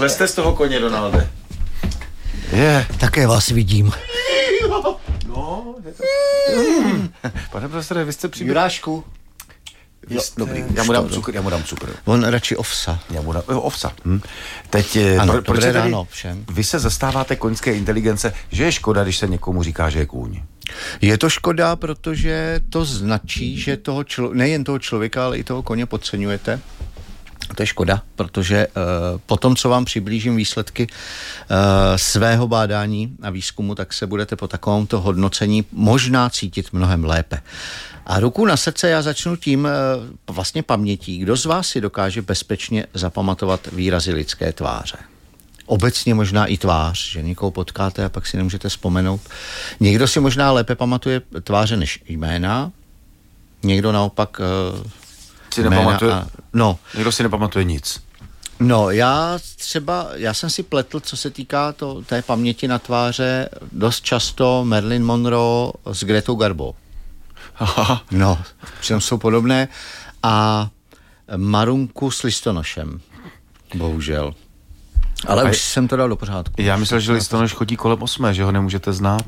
Slezte z toho koně, Donalde. Také vás vidím. No, pane profesore, vy jste přibyl. Jurášku. Dobrý, já mu dám cukr. On radši ovsa. Já mu dám ovsa. Teď, ano, proč dobré ráno všem. Vy se zastáváte koňské inteligence, že je škoda, když se někomu říká, že je kůň? Je to škoda, protože to značí, že nejen toho člověka, ale i toho koně podceňujete. To je škoda, protože po tom, co vám přiblížím výsledky svého bádání a výzkumu, tak se budete po takovémto hodnocení možná cítit mnohem lépe. A ruku na srdce já začnu tím vlastně pamětí. Kdo z vás si dokáže bezpečně zapamatovat výrazy lidské tváře? Obecně možná i tvář, že někoho potkáte a pak si nemůžete vzpomenout. Někdo si možná lépe pamatuje tváře než jména, někdo naopak si nepamatuje, někdo si nepamatuje nic. No, já jsem si pletl, co se týká té paměti na tváře, dost často Marilyn Monroe s Gretou Garbo. Aha. No, přitom jsou podobné. A Marunku s listonošem. Bohužel. Ale už jsem to dal do pořádku. Já myslel, že listonoš chodí kolem 8, že ho nemůžete znát.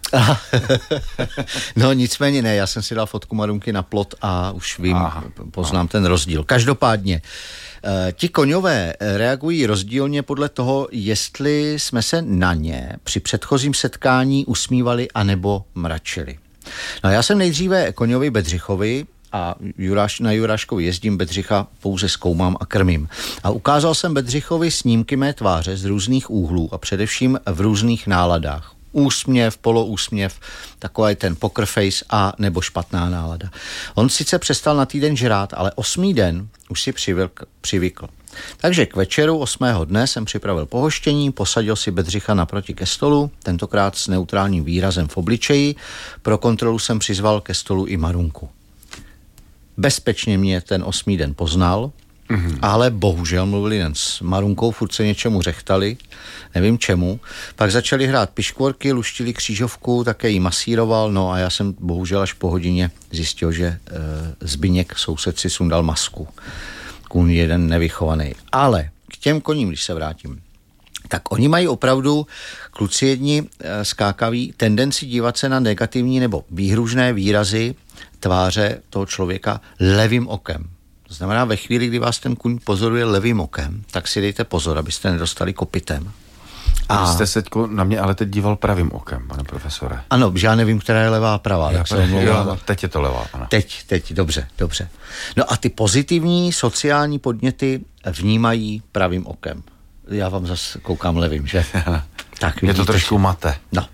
No nicméně ne, já jsem si dal fotku Marunky na plot a už vím, poznám ten rozdíl. Každopádně, ti koňové reagují rozdílně podle toho, jestli jsme se na ně při předchozím setkání usmívali anebo mračili. No já jsem nejdříve koňovi Bedřichovi a na Juráškovi jezdím, Bedřicha pouze zkoumám a krmím. A ukázal jsem Bedřichovi snímky mé tváře z různých úhlů a především v různých náladách. Úsměv, poloúsměv, takový ten poker face a nebo špatná nálada. On sice přestal na týden žrát, ale 8. den už si přivykl. Takže k večeru 8. dne jsem připravil pohoštění, posadil si Bedřicha naproti ke stolu, tentokrát s neutrálním výrazem v obličeji. Pro kontrolu jsem přizval ke stolu i Marunku. Bezpečně mě ten 8. den poznal, ale bohužel mluvili jen s Marunkou, furt se něčemu řechtali, nevím čemu. Pak začali hrát piškvorky, luštili křížovku, také ji masíroval, no a já jsem bohužel až po hodině zjistil, že Zbyněk, soused, si sundal masku. Kůň jeden nevychovaný. Ale k těm koním, když se vrátím, tak oni mají opravdu, kluci jedni skákaví, tendenci dívat se na negativní nebo výhružné výrazy tváře toho člověka levým okem. To znamená, ve chvíli, kdy vás ten kůň pozoruje levým okem, tak si dejte pozor, abyste nedostali kopitem. A jste se na mě ale teď díval pravým okem, pane profesore. Ano, já nevím, která je levá a pravá. Teď je to levá. Ano. Teď, dobře. No a ty pozitivní sociální podněty vnímají pravým okem. Já vám zase koukám levým, že? Tak mě to trošku mate. No.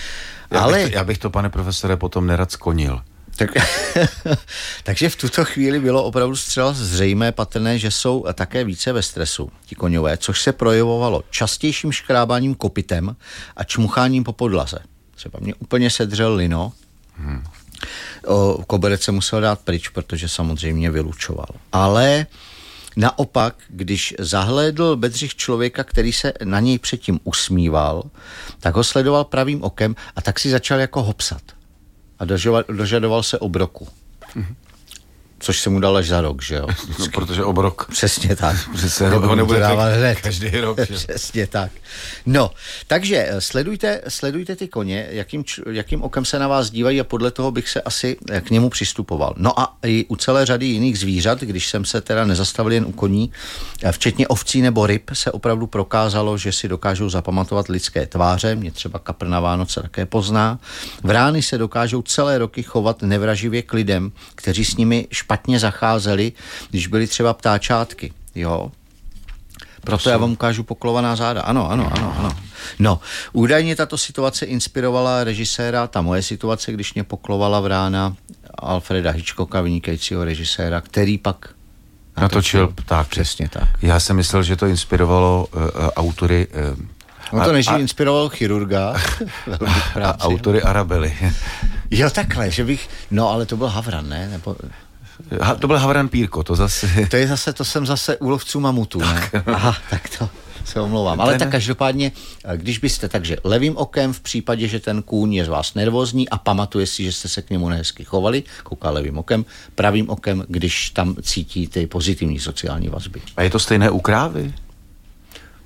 Já bych to, pane profesore, potom nerad skonil. Takže v tuto chvíli bylo opravdu zcela zřejmé, patrné, že jsou také více ve stresu, ti koňové, což se projevovalo častějším škrábáním kopitem a čmucháním po podlaze. Třeba mě úplně sedřel lino, koberec se musel dát pryč, protože samozřejmě vylučoval. Ale naopak, když zahlédl Bedřich člověka, který se na něj předtím usmíval, tak ho sledoval pravým okem a tak si začal jako hopsat. A dožadoval se obroku. Což se mu dal až za rok, že jo? No, protože obrok. Přesně tak. Přesně ho nebude dávat hned. Každý rok. Přesně tak. No, takže sledujte ty koně, jakým okem se na vás dívají a podle toho bych se asi k němu přistupoval. No a i u celé řady jiných zvířat, když jsem se teda nezastavil jen u koní, včetně ovcí nebo ryb, se opravdu prokázalo, že si dokážou zapamatovat lidské tváře. Mě třeba kapr na Vánoce také pozná. Vrány se dokážou celé roky chovat nevraživě k lidem, kteří s nimi špatně zacházeli, když byly třeba ptáčátky, jo. Proto já vám ukážu poklovaná záda. Ano. No, údajně tato situace inspirovala režiséra, ta moje situace, když mě poklovala vrána, Alfreda Hitchcocka, vynikajícího režiséra, který pak natočil ptáky. Přesně tak. Já jsem myslel, že to inspirovalo autory... On to než inspiroval chirurga. Autory Arabely. Jo, takhle, že bych... No, ale to byl Havran, ne? Nebo... To byl Havran Pírko, to zase... To jsem zase u lovců mamutů, ne? Aha, tak to se omlouvám. Ale tak každopádně, když byste takže levým okem v případě, že ten kůň je z vás nervózní a pamatuje si, že jste se k němu nehezky chovali, kouká levým okem, pravým okem, když tam cítí ty pozitivní sociální vazby. A je to stejné u krávy?